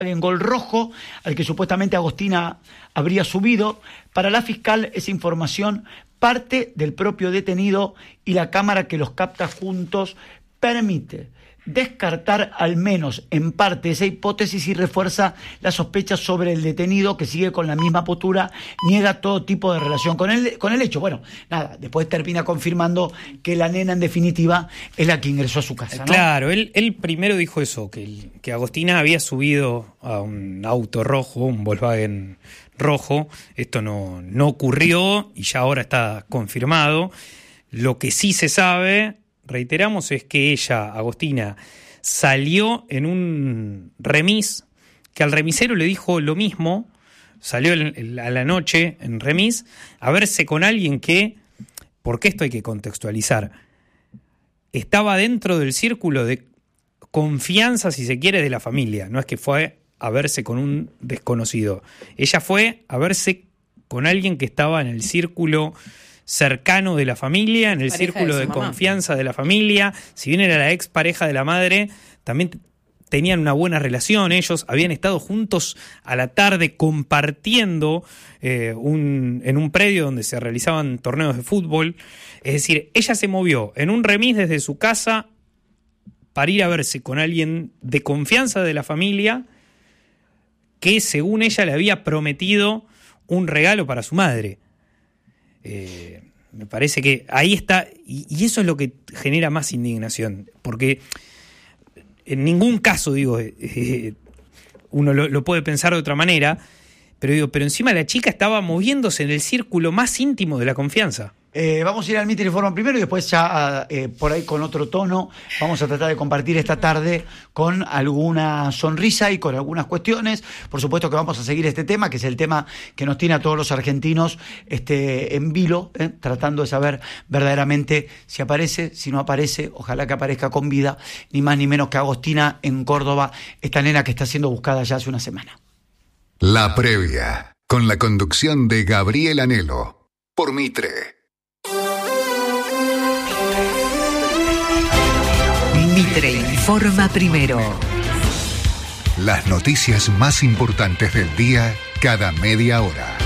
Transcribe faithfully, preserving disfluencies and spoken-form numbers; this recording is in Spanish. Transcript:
en Gol Rojo, al que supuestamente Agostina habría subido. Para la fiscal, esa información parte del propio detenido y la cámara que los capta juntos permite descartar al menos en parte esa hipótesis y refuerza las sospechas sobre el detenido, que sigue con la misma postura, niega todo tipo de relación con el, con el hecho. Bueno, nada, después termina confirmando que la nena en definitiva es la que ingresó a su casa, ¿no? Claro, él, él primero dijo eso, que, que Agostina había subido a un auto rojo, un Volkswagen rojo. Esto no, no ocurrió y ya ahora está confirmado. Lo que sí se sabe, reiteramos, es que ella, Agostina, salió en un remis, que al remisero le dijo lo mismo, salió a la noche en remis a verse con alguien que, porque esto hay que contextualizar, estaba dentro del círculo de confianza, si se quiere, de la familia. No es que fue a verse con un desconocido. Ella fue a verse con alguien que estaba en el círculo cercano de la familia, en el Pareja círculo de de, su mamá. confianza de la familia. Si bien era la ex pareja de la madre, también t- tenían una buena relación. Ellos habían estado juntos a la tarde compartiendo eh, un, en un predio donde se realizaban torneos de fútbol. Es decir, ella se movió en un remis desde su casa para ir a verse con alguien de confianza de la familia que, según ella, le había prometido un regalo para su madre. Eh, me parece que ahí está, y, y eso es lo que genera más indignación, porque en ningún caso, digo, eh, eh, uno lo, lo puede pensar de otra manera, pero digo, pero encima la chica estaba moviéndose en el círculo más íntimo de la confianza. Eh, vamos a ir al Mitre Informa primero y después ya eh, por ahí con otro tono vamos a tratar de compartir esta tarde con alguna sonrisa y con algunas cuestiones. Por supuesto que vamos a seguir este tema, que es el tema que nos tiene a todos los argentinos este, en vilo, eh, tratando de saber verdaderamente si aparece, si no aparece, ojalá que aparezca con vida, ni más ni menos que Agostina en Córdoba, esta nena que está siendo buscada ya hace una semana. La previa, con la conducción de Gabriel Anhelo, por Mitre. Mitre informa primero. Las noticias más importantes del día cada media hora.